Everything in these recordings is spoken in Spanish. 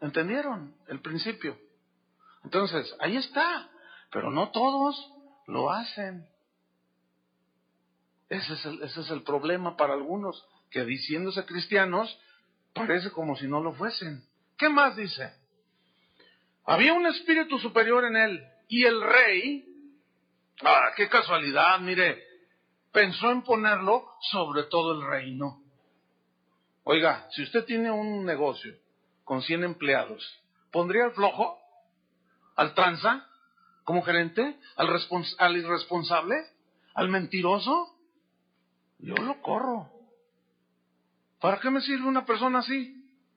¿Entendieron el principio? Entonces, ahí está. Pero no todos lo hacen. Ese es el problema para algunos, que diciéndose cristianos, parece como si no lo fuesen. ¿Qué más dice? Había un espíritu superior en él, y el rey, qué casualidad, mire, pensó en ponerlo sobre todo el reino. Oiga, si usted tiene un negocio con 100 empleados, ¿pondría al flojo? ¿Al tranza? ¿Como gerente? ¿Al irresponsable? ¿Al mentiroso? Yo lo corro. ¿Para qué me sirve una persona así?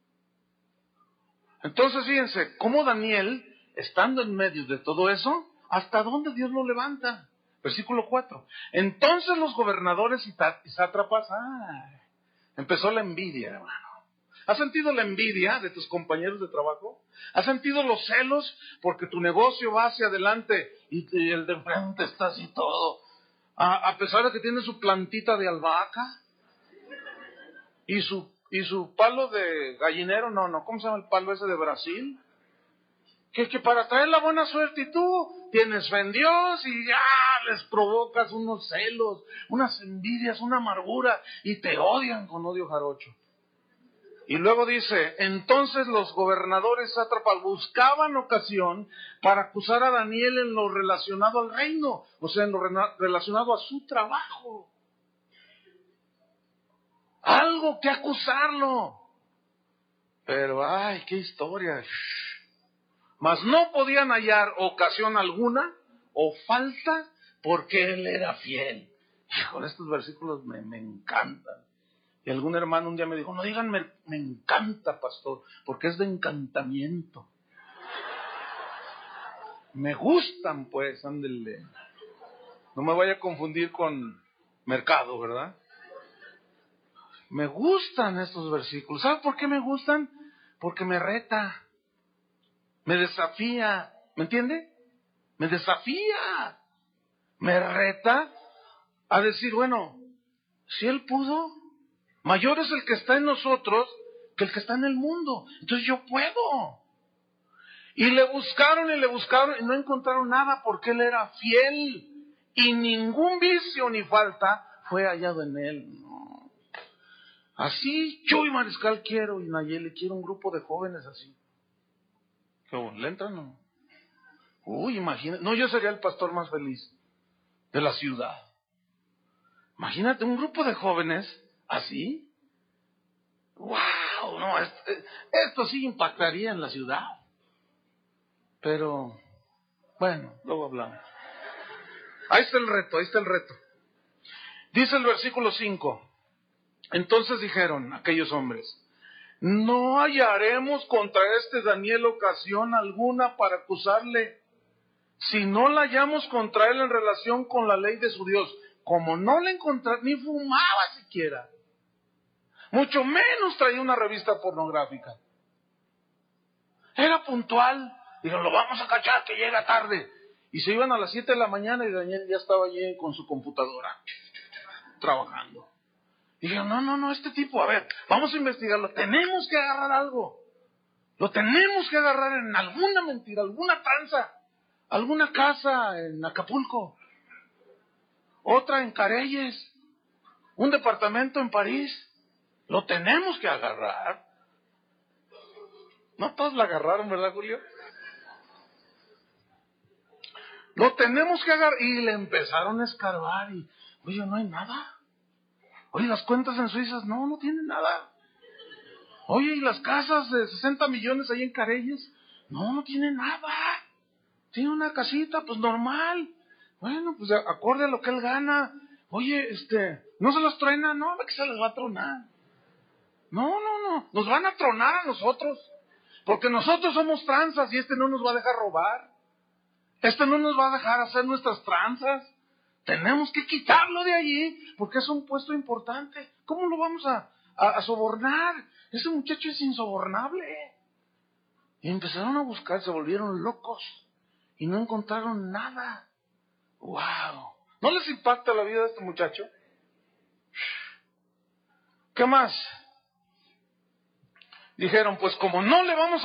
Entonces fíjense, cómo Daniel, estando en medio de todo eso, ¿hasta dónde Dios lo levanta? Versículo 4. Entonces los gobernadores y sátrapas, empezó la envidia, hermano. ¿Has sentido la envidia de tus compañeros de trabajo? ¿Has sentido los celos porque tu negocio va hacia adelante y el de enfrente está así todo? A pesar de que tiene su plantita de albahaca y su palo de gallinero, ¿cómo se llama el palo ese de Brasil? Que para traer la buena suerte, y tú tienes fe en Dios y ya les provocas unos celos, unas envidias, una amargura, y te odian con odio jarocho. Y luego dice, entonces los gobernadores sátrapas buscaban ocasión para acusar a Daniel en lo relacionado al reino, o sea, en lo relacionado a su trabajo. Algo que acusarlo. Pero, qué historia. Mas no podían hallar ocasión alguna o falta porque él era fiel. Híjole, estos versículos me encantan. Y algún hermano un día me dijo, no digan me encanta, pastor, porque es de encantamiento. Me gustan, pues, ándele. No me vaya a confundir con mercado, ¿verdad? Me gustan estos versículos. ¿Sabe por qué me gustan? Porque me reta, me desafía, ¿me entiende? Me desafía, me reta a decir, bueno, si él pudo, mayor es el que está en nosotros que el que está en el mundo. Entonces yo puedo. Y le buscaron y no encontraron nada porque él era fiel. Y ningún vicio ni falta fue hallado en él. No. Así, Chuy Mariscal quiero, y Nayeli quiero un grupo de jóvenes así. ¿Le entran o no? Uy, imagínate. No, yo sería el pastor más feliz de la ciudad. Imagínate un grupo de jóvenes así. ¡Wow! No, esto sí impactaría en la ciudad. Pero, bueno, luego hablamos. Ahí está el reto. Dice el versículo 5. Entonces dijeron aquellos hombres, no hallaremos contra este Daniel ocasión alguna para acusarle, si no la hallamos contra él en relación con la ley de su Dios. Como no le encontraron, ni fumaba siquiera, mucho menos traía una revista pornográfica. Era puntual. Dijeron, lo vamos a cachar que llega tarde. Y se iban a las 7 de la mañana y Daniel ya estaba allí con su computadora, trabajando. Y dijeron, no, este tipo, a ver, vamos a investigarlo. Tenemos que agarrar algo. Lo tenemos que agarrar en alguna mentira, alguna tranza, alguna casa en Acapulco, otra en Careyes, un departamento en París. Lo tenemos que agarrar. No todos la agarraron, ¿verdad, Julio? Lo tenemos que agarrar. Y le empezaron a escarbar y, oye, no hay nada. Oye, las cuentas en Suiza, no tienen nada. Oye, ¿y las casas de 60 millones ahí en Careyes? No tienen nada. Tiene una casita, pues normal. Bueno, pues acorde a lo que él gana. Oye, ¿no se los truena? No, que se les va a tronar. No. Nos van a tronar a nosotros. Porque nosotros somos tranzas y no nos va a dejar robar. No nos va a dejar hacer nuestras tranzas. Tenemos que quitarlo de allí porque es un puesto importante. ¿Cómo lo vamos a sobornar? Ese muchacho es insobornable. Y empezaron a buscar, se volvieron locos y no encontraron nada. ¡Wow! ¿No les impacta la vida de este muchacho? ¿Qué más? Dijeron, pues como no le vamos